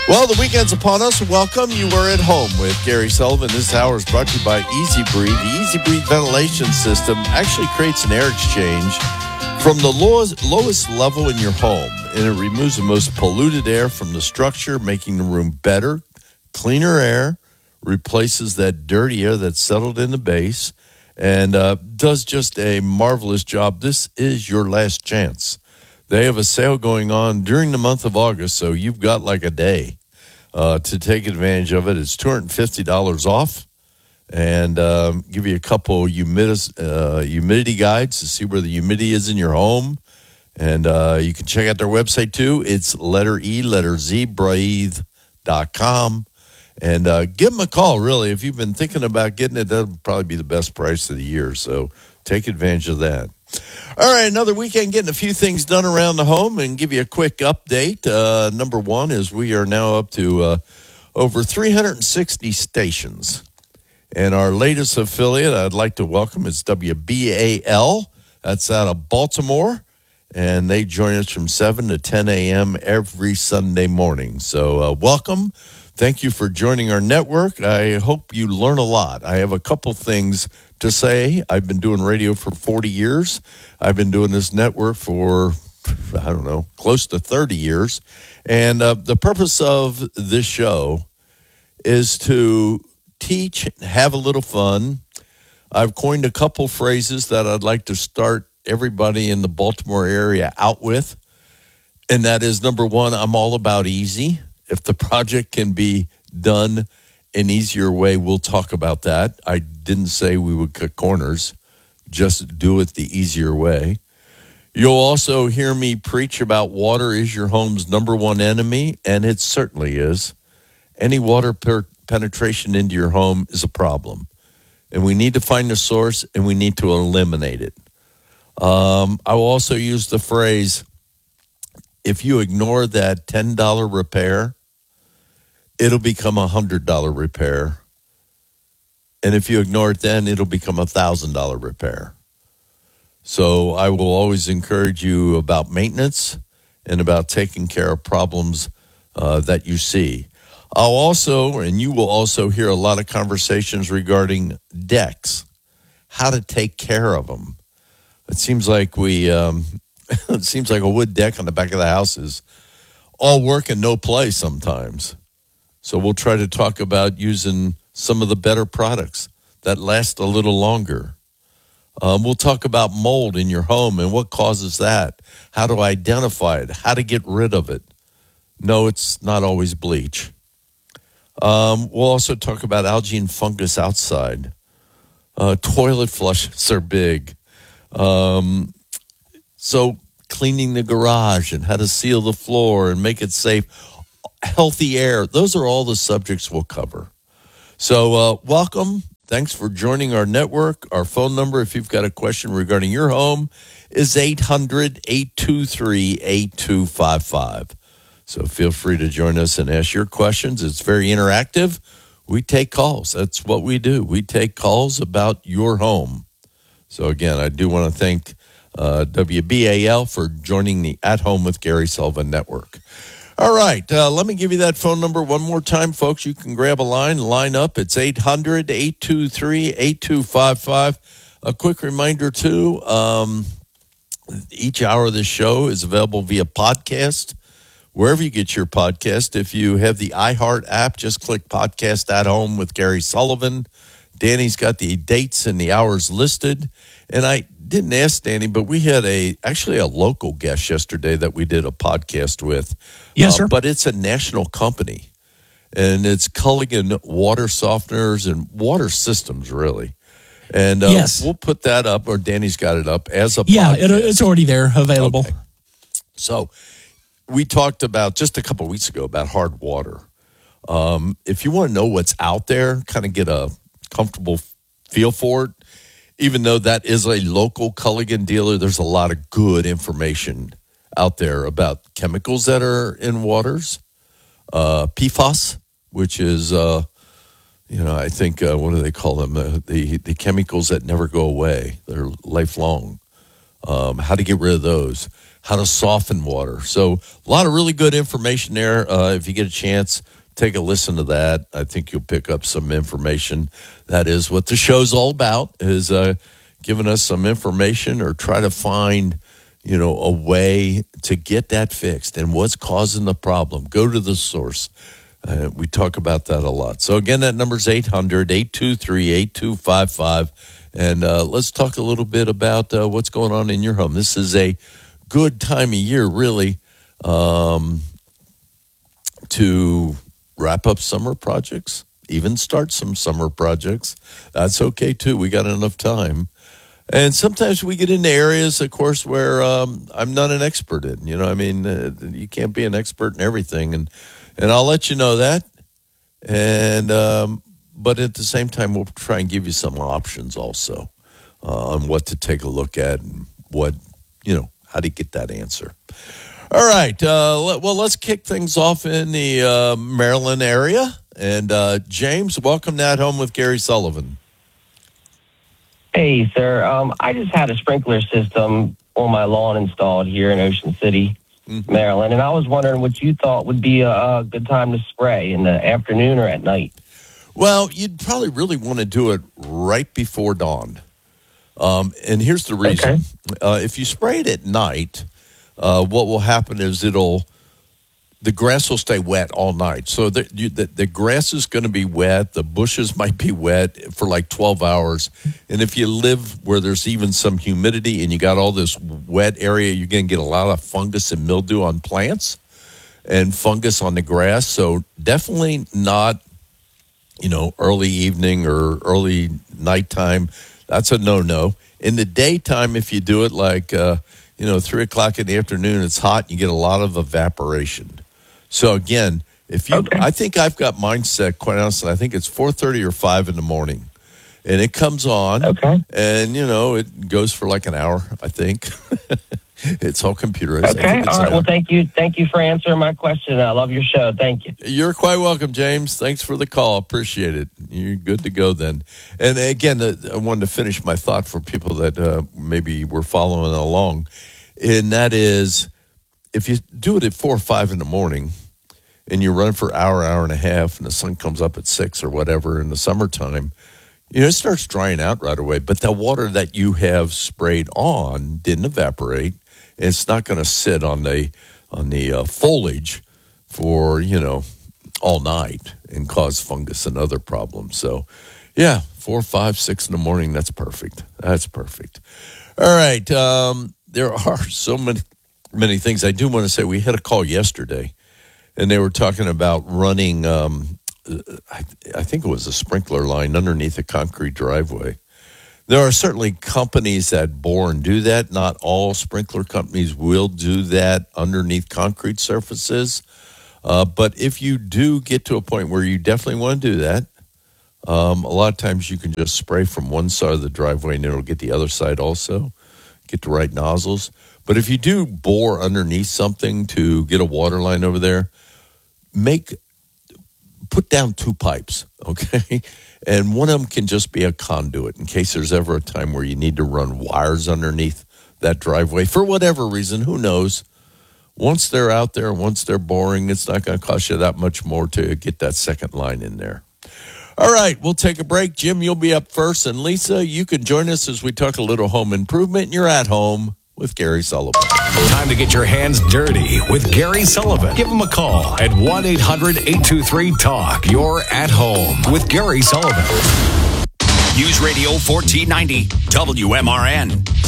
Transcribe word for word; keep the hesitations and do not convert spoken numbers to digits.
Well, the weekend's upon us. Welcome. You are at home with Gary Sullivan. This hour is brought to you by Easy Breathe. The Easy Breathe ventilation system actually creates an air exchange from the lowest, lowest level in your home, and it removes the most polluted air from the structure, making the room better, cleaner air, replaces that dirty air that's settled in the base, and uh, does just a marvelous job. This is your last chance. They have a sale going on during the month of August, so you've got like a day uh, to take advantage of it. It's two hundred fifty dollars off, and um, give you a couple humidis, uh, humidity guides to see where the humidity is in your home. And uh, you can check out their website, too. It's letter E, letter Z, breathe dot com. And uh, give them a call, really. If you've been thinking about getting it, that'll probably be the best price of the year. So take advantage of that. All right, another weekend getting a few things done around the home and give you a quick update. Uh, number one is we are now up to uh, over three hundred sixty stations. And our latest affiliate I'd like to welcome is W B A L. That's out of Baltimore. And they join us from seven to ten a.m. every Sunday morning. So uh, welcome. Thank you for joining our network. I hope you learn a lot. I have a couple things to say. I've been doing radio for forty years. I've been doing this network for, I don't know, close to thirty years. And uh, the purpose of this show is to teach, have a little fun. I've coined a couple phrases that I'd like to start everybody in the Baltimore area out with. And that is, number one, I'm all about easy. If the project can be done an easier way, we'll talk about that. I didn't say we would cut corners. Just do it the easier way. You'll also hear me preach about water is your home's number one enemy, and it certainly is. Any water per- penetration into your home is a problem, and we need to find the source, and we need to eliminate it. Um, I will also use the phrase, if you ignore that ten dollars repair, it'll become a one hundred dollars repair. And if you ignore it then, it'll become a one thousand dollars repair. So I will always encourage you about maintenance and about taking care of problems uh, that you see. I'll also, and you will also hear a lot of conversations regarding decks, how to take care of them. It seems like we, um, it seems like a wood deck on the back of the house is all work and no play sometimes. So we'll try to talk about using some of the better products that last a little longer. Um, we'll talk about mold in your home and what causes that, how to identify it, how to get rid of it. No, it's not always bleach. Um, we'll also talk about algae and fungus outside. Uh, toilet flushes are big. Um, so cleaning the garage and how to seal the floor and make it safe. Healthy air. Those are all the subjects we'll cover. So uh, welcome. Thanks for joining our network. Our phone number, if you've got a question regarding your home, is eight hundred, eight two three, eight two five five. So feel free to join us and ask your questions. It's very interactive. We take calls. That's what we do. We take calls about your home. So again, I do want to thank uh, W B A L for joining the At Home with Gary Sullivan network. All right, uh, let me give you that phone number one more time, folks. You can grab a line, line up. It's eight hundred, eight two three, eight two five five. A quick reminder, too, um, each hour of this show is available via podcast, wherever you get your podcast. If you have the iHeart app, just click Podcast at Home with Gary Sullivan. Danny's got the dates and the hours listed. And I didn't ask Danny, but we had a actually a local guest yesterday that we did a podcast with. Yes, sir. Uh, but it's a national company, and it's Culligan Water Softeners and Water Systems, really. And uh, yes. we'll put that up, or Danny's got it up as a yeah, podcast. Yeah, it, it's already there, available. Okay. So we talked about just a couple of weeks ago about hard water. Um, if you want to know what's out there, kind of get a comfortable feel for it, even though that is a local Culligan dealer, there's a lot of good information out there about chemicals that are in waters, uh, P F A S, which is, uh, you know, I think, uh, what do they call them? Uh, the, the chemicals that never go away. They're lifelong. Um, how to get rid of those. how to soften water. So a lot of really good information there. Uh, if you get a chance, take a listen to that. I think you'll pick up some information. That is what the show's all about, is uh, giving us some information or try to find, you know, a way to get that fixed and what's causing the problem. Go to the source. Uh, we talk about that a lot. So, again, that number's eight hundred, eight two three, eight two five five. And uh, let's talk a little bit about uh, what's going on in your home. This is a good time of year, really, um, to wrap up summer projects, even start some summer projects. That's okay, too. We got enough time. And sometimes we get into areas, of course, where um, I'm not an expert in. You know, I mean, uh, you can't be an expert in everything. And and I'll let you know that. And um, but at the same time, we'll try and give you some options also uh, on what to take a look at and what, you know, how to get that answer. All right. Uh, let, well, let's kick things off in the uh, Maryland area. And uh, James, welcome to At Home with Gary Sullivan. Hey, sir. Um, I just had a sprinkler system on my lawn installed here in Ocean City, mm-hmm. Maryland, and I was wondering what you thought would be a, a good time to spray, in the afternoon or at night. Well, you'd probably really want to do it right before dawn. Um, and here's the reason. Okay. Uh, if you spray it at night, uh, what will happen is it'll the grass will stay wet all night. So the, you, the, the grass is going to be wet. The bushes might be wet for like twelve hours. And if you live where there's even some humidity and you got all this wet area, you're going to get a lot of fungus and mildew on plants and fungus on the grass. So definitely not, you know, early evening or early nighttime. That's a no-no. In the daytime, if you do it like, uh, you know, three o'clock in the afternoon, it's hot and you get a lot of evaporation. So, again, if you, okay. I think I've got mine set, quite honestly, I think it's four thirty or five in the morning. And it comes on, okay. and, you know, it goes for like an hour, I think. It's all computerized. Okay, all right. Well, thank you. Thank you for answering my question. I love your show. Thank you. You're quite welcome, James. Thanks for the call. Appreciate it. You're good to go then. And, again, I wanted to finish my thought for people that uh, maybe were following along, and that is, if you do it at four or five in the morning and you run for an hour, hour and a half, and the sun comes up at six or whatever in the summertime, you know, it starts drying out right away. But the water that you have sprayed on didn't evaporate. And it's not going to sit on the on the uh, foliage for, you know, all night and cause fungus and other problems. So, yeah, four, five, six in the morning, that's perfect. That's perfect. All right. Um, there are so many many things. I do want to say we had a call yesterday, and they were talking about running, um, I, I think it was a sprinkler line underneath a concrete driveway. There are certainly companies that bore and do that. Not all sprinkler companies will do that underneath concrete surfaces. Uh, but if you do get to a point where you definitely want to do that, um, a lot of times you can just spray from one side of the driveway and it'll get the other side also, get the right nozzles. But if you do bore underneath something to get a water line over there, make put down two pipes, okay? And one of them can just be a conduit in case there's ever a time where you need to run wires underneath that driveway for whatever reason. Who knows? Once they're out there, once they're boring, it's not going to cost you that much more to get that second line in there. All right, we'll take a break. Jim, you'll be up first. And Lisa, you can join us as we talk a little home improvement. You're at home with Gary Sullivan. Time to get your hands dirty with Gary Sullivan. Give him a call at one eight hundred eight two three talk. You're at home with Gary Sullivan. News Radio fourteen ninety W M R N.